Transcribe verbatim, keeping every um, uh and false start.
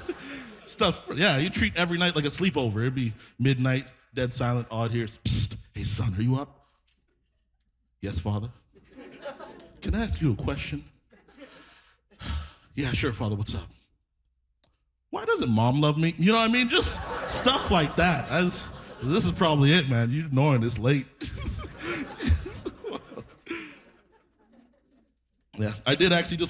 Stuff, yeah, you treat every night like a sleepover. It'd be midnight, dead silent, odd ears. Psst, hey son, are you up? Yes, father. Can I ask you a question? Yeah, sure, father, what's up? Why doesn't mom love me? You know what I mean? Just stuff like that. As, this is probably it, man. You're ignoring this late. Yeah, I did actually just